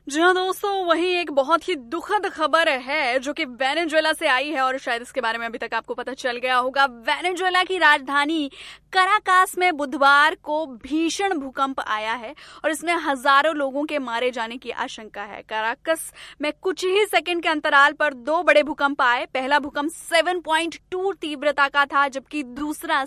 जी हाँ दोस्तों, वही एक बहुत ही दुखद खबर है जो कि वेनेजुएला से आई है और शायद इसके बारे में अभी तक आपको पता चल गया होगा। वेनेजुएला की राजधानी कराकास में बुधवार को भीषण भूकंप आया है और इसमें हजारों लोगों के मारे जाने की आशंका है। कराकस में कुछ ही सेकंड के अंतराल पर दो बड़े भूकंप आए। पहला भूकंप 7.2 तीव्रता का था जबकि दूसरा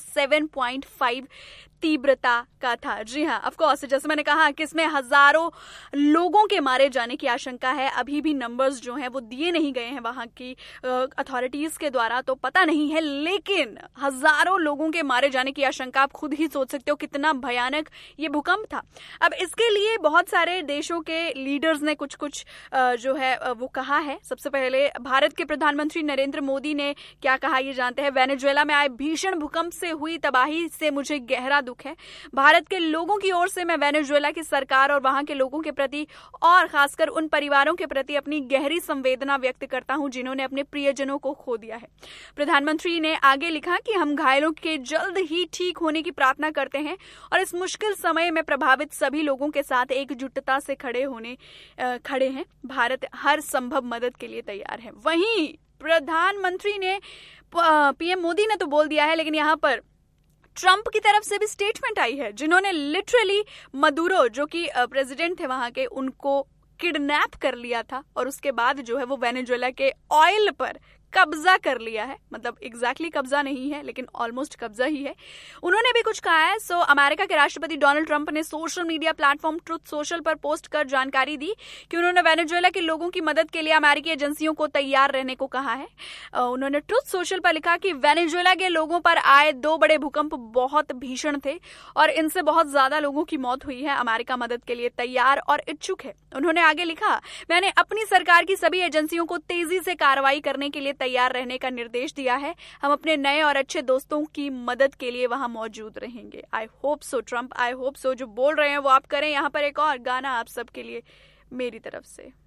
7.5 तीव्रता का था। जी हाँ, ऑफ कोर्स, जैसे मैंने कहा कि इसमें हजारों लोगों के मारे जाने की आशंका है। अभी भी नंबर्स जो हैं वो दिए नहीं गए हैं वहां की अथॉरिटीज के द्वारा, तो पता नहीं है, लेकिन हजारों लोगों के मारे जाने की आशंका। आप खुद ही सोच सकते हो कितना भयानक ये भूकंप था। अब इसके लिए बहुत सारे देशों के लीडर्स ने कुछ कुछ जो है वो कहा है। सबसे पहले भारत के प्रधानमंत्री नरेंद्र मोदी ने क्या कहा ये जानते हैं। वेनेजुएला में आए भीषण भूकंप से हुई तबाही से मुझे गहरा दुख है। भारत के लोगों की ओर से मैं वेनेजुएला की सरकार और वहां के लोगों के प्रति और खासकर उन परिवारों के प्रति अपनी गहरी संवेदना व्यक्त करता हूं जिन्होंने अपने प्रियजनों को खो दिया है। प्रधानमंत्री ने आगे लिखा कि हम घायलों के जल्द ही ठीक होने की प्रार्थना करते हैं और इस मुश्किल समय में प्रभावित सभी लोगों के साथ एकजुटता से खड़े हैं। भारत हर संभव मदद के लिए तैयार है। वहीं प्रधानमंत्री ने पीएम मोदी ने तो बोल दिया है, लेकिन यहाँ पर ट्रंप की तरफ से भी स्टेटमेंट आई है, जिन्होंने लिटरली मदुरो जो कि प्रेसिडेंट थे वहां के, उनको किडनैप कर लिया था और उसके बाद जो है वो वेनेजुएला के ऑयल पर कब्जा कर लिया है। मतलब एग्जैक्टली कब्जा नहीं है, लेकिन ऑलमोस्ट कब्जा ही है। उन्होंने भी कुछ कहा है। अमेरिका के राष्ट्रपति डोनाल्ड ट्रंप ने social media platform truth social पर पोस्ट कर जानकारी दी कि उन्होंने वेनेजुएला के लोगों की मदद के लिए अमेरिकी एजेंसियों को तैयार रहने को कहा है। उन्होंने ट्रुथ सोशल पर लिखा कि वेनेजुएला के लोगों पर आए दो बड़े भूकंप बहुत भीषण थे और इनसे बहुत ज्यादा लोगों की मौत हुई है। अमेरिका मदद के लिए तैयार और इच्छुक है। उन्होंने आगे लिखा, मैंने अपनी सरकार की सभी एजेंसियों को तेजी से कार्रवाई करने के लिए तैयार रहने का निर्देश दिया है। हम अपने नए और अच्छे दोस्तों की मदद के लिए वहां मौजूद रहेंगे। I hope so Trump, I hope so. जो बोल रहे हैं वो आप करें। यहाँ पर एक और गाना आप सबके लिए मेरी तरफ से।